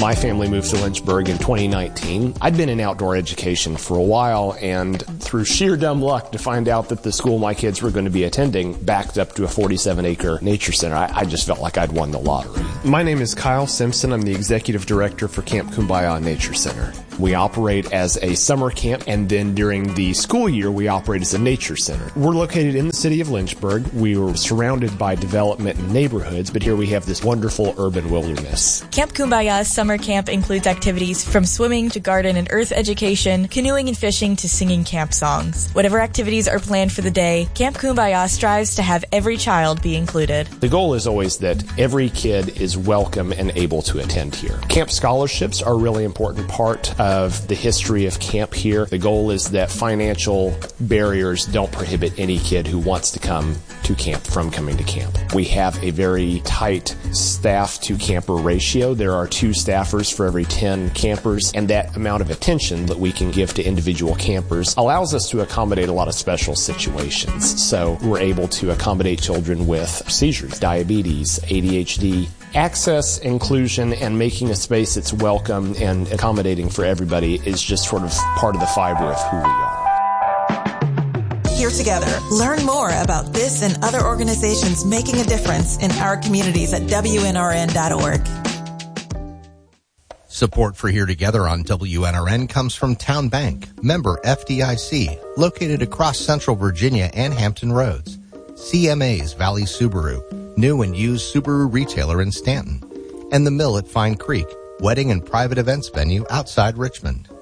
My family moved to Lynchburg in 2019. I'd been in outdoor education for a while, and through sheer dumb luck to find out that the school my kids were going to be attending backed up to a 47-acre nature center, I just felt like I'd won the lottery. My name is Kyle Simpson. I'm the executive director for Camp Kumbaya Nature Center. We operate as a summer camp, and then during the school year, we operate as a nature center. We're located in the city of Lynchburg. We were surrounded by development and neighborhoods, but here we have this wonderful urban wilderness. Camp Kumbaya's summer camp includes activities from swimming to garden and earth education, canoeing and fishing to singing camp songs. Whatever activities are planned for the day, Camp Kumbaya strives to have every child be included. The goal is always that every kid is welcome and able to attend here. Camp scholarships are a really important part of the history of camp here. The goal is that financial barriers don't prohibit any kid who wants to come to camp from coming to camp. We have a very tight staff to camper ratio. There are 2 staffers for every 10 campers, and that amount of attention that we can give to individual campers allows us to accommodate a lot of special situations. So we're able to accommodate children with seizures, diabetes, ADHD. Access, inclusion, and making a space that's welcome and accommodating for everybody is just sort of part of the fiber of who we are. Here together. Learn more about this and other organizations making a difference in our communities at WNRN.org. Support for Here Together on WNRN comes from Town Bank, member FDIC, located across Central Virginia and Hampton Roads. CMA's Valley Subaru, new and used Subaru retailer in Stanton. And the Mill at Fine Creek, wedding and private events venue outside Richmond.